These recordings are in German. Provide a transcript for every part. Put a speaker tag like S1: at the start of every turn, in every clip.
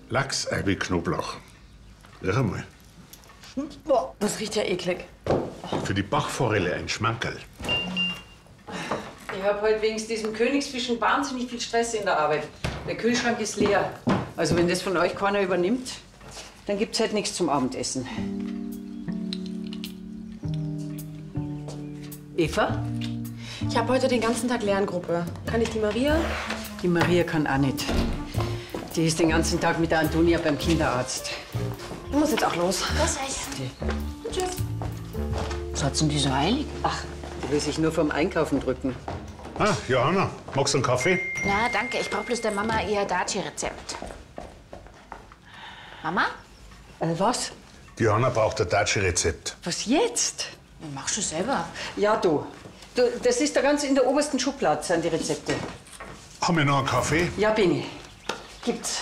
S1: Lachs, Eibe, Knoblauch. Riech einmal.
S2: Boah, das riecht ja eklig.
S1: Für die Bachforelle ein Schmankerl.
S3: Ich hab halt wegen diesem Königsfischen wahnsinnig viel Stress in der Arbeit. Der Kühlschrank ist leer. Also wenn das von euch keiner übernimmt, dann gibt's halt nichts zum Abendessen. Eva?
S2: Ich habe heute den ganzen Tag Lerngruppe. Kann ich die Maria?
S3: Die Maria kann auch nicht. Die ist den ganzen Tag mit der Antonia beim Kinderarzt.
S2: Ich muss jetzt auch los.
S4: Was heißt?
S2: Tschüss.
S4: Was hat's denn die so eilig?
S3: Ach, die will sich nur vom Einkaufen drücken.
S1: Ah, Johanna, magst du einen Kaffee?
S4: Na, danke. Ich brauche bloß der Mama ihr Daci-Rezept. Mama?
S3: Was?
S1: Die Johanna braucht ein Daci-Rezept.
S3: Was jetzt?
S4: Ich mach schon selber.
S3: Ja, du. Das ist da ganz in der obersten Schublade, sind die Rezepte.
S1: Haben wir noch einen Kaffee?
S3: Ja, Bini. Gibt's.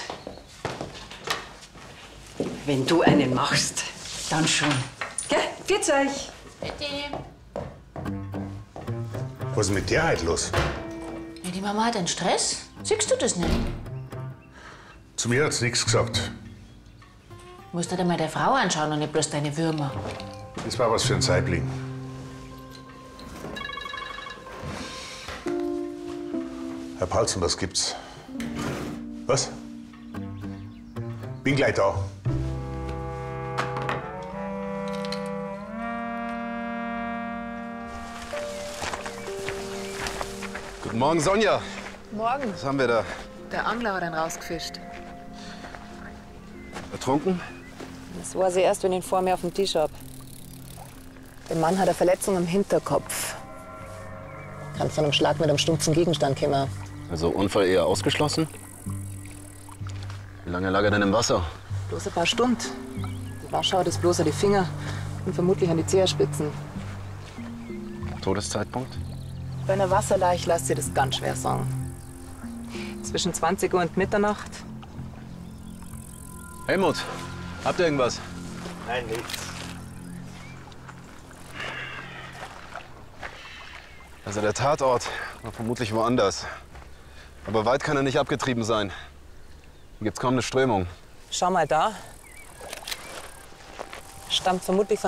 S3: Wenn du einen machst, dann schon. Gell? Pfiat euch.
S4: Bitte.
S1: Was ist mit der heute los?
S4: Ja, die Mama hat einen Stress. Siehst du das nicht?
S1: Zu mir hat's nichts gesagt.
S4: Du musst dir mal der Frau anschauen und nicht bloß deine Würmer.
S1: Das war was für ein Saibling. Herr Palzen, was gibt's? Was? Bin gleich da.
S5: Guten Morgen, Sonja.
S6: Morgen.
S5: Was haben wir da?
S6: Der Angler hat einen rausgefischt.
S5: Ertrunken?
S6: Das war sie erst, wenn ich ihn vor mir auf dem Tisch hab. Der Mann hat eine Verletzung am Hinterkopf. Kann von einem Schlag mit einem stumpfen Gegenstand kommen.
S5: Also Unfall eher ausgeschlossen? Wie lange lag er denn im Wasser?
S6: Bloß ein paar Stunden. Die Waschhaut ist bloß an die Finger und vermutlich an die Zehenspitzen.
S5: Todeszeitpunkt?
S6: Bei einer Wasserleiche lässt sich das ganz schwer sagen. Zwischen 20 Uhr und Mitternacht.
S5: Helmut, habt ihr irgendwas?
S1: Nein, nichts.
S5: Also der Tatort war vermutlich woanders. Aber weit kann er nicht abgetrieben sein. Hier gibt's kaum eine Strömung.
S6: Schau mal da. Stammt vermutlich von